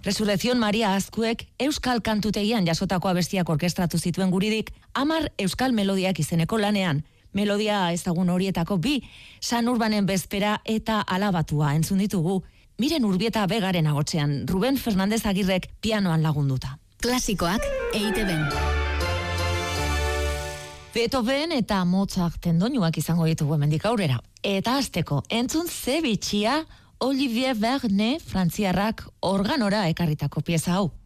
Resurrección Maria Azkuek euskal kantutegian jasotako abestiak orkestratu zituen guridik 10 euskal melodiak izeneko lanean. Melodia ezagun horietako 2, San Urbanen bezpera eta Alabatua entzun ditugu. Miren Urbieta Begaren agotzean, Ruben Fernandez Agirrek pianoan lagunduta. Klasikoak EITB-n. Beethoven eta Mozarten doinuak izango ditugu hemendik aurrera. Eta hasteko, entzun ze bitxia Olivier Vernet frantziarrak organora ekarritako pieza hau.